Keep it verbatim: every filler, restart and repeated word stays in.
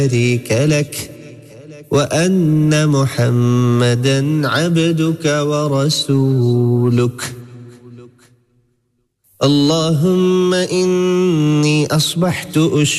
شريك لك وأن محمدًا عبدك ورسولك. اللهم إني أصبحت أشهد